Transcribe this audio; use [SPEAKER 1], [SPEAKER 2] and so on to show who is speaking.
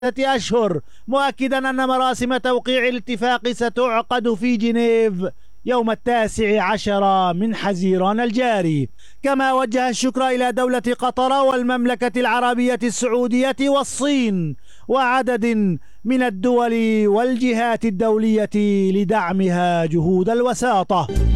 [SPEAKER 1] أشهر، مؤكدا أن مراسم توقيع الاتفاق ستعقد في جنيف يوم 19 من حزيران الجاري. كما وجه الشكر إلى دولة قطر والمملكة العربية السعودية والصين وعدد من الدول والجهات الدولية لدعمها جهود الوساطة.